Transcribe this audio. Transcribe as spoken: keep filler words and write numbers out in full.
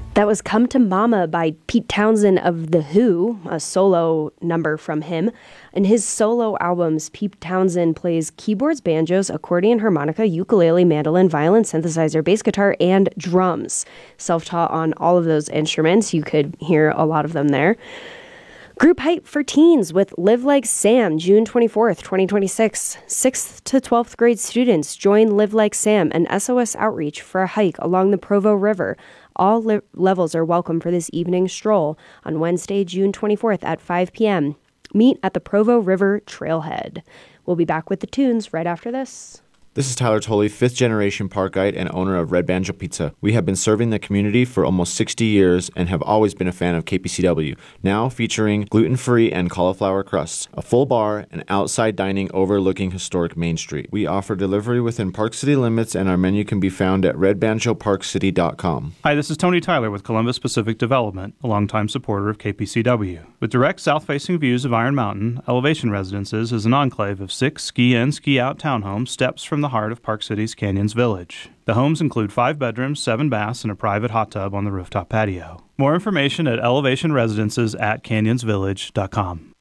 That was Come to Mama by Pete Townsend of The Who, a solo number from him. In his solo albums, Pete Townsend plays keyboards, banjos, accordion, harmonica, ukulele, mandolin, violin, synthesizer, bass guitar, and drums. Self-taught on all of those instruments. You could hear a lot of them there. Group Hype for Teens with Live Like Sam, June twenty-fourth, twenty twenty-six. sixth to twelfth grade students join Live Like Sam, an S O S outreach for a hike along the Provo River. All li- levels are welcome for this evening stroll on Wednesday, June twenty-fourth at five p.m. Meet at the Provo River Trailhead. We'll be back with the tunes right after this. This is Tyler Tolley, fifth-generation park guide and owner of Red Banjo Pizza. We have been serving the community for almost sixty years and have always been a fan of K P C W, now featuring gluten-free and cauliflower crusts, a full bar, and outside dining overlooking historic Main Street. We offer delivery within Park City limits, and our menu can be found at red banjo park city dot com. Hi, this is Tony Tyler with Columbus Pacific Development, a longtime supporter of K P C W. With direct south-facing views of Iron Mountain, Elevation Residences is an enclave of six ski-in, ski-out townhomes steps from the heart of Park City's Canyons Village. The homes include five bedrooms, seven baths, and a private hot tub on the rooftop patio. More information at elevation residences at canyons village dot com.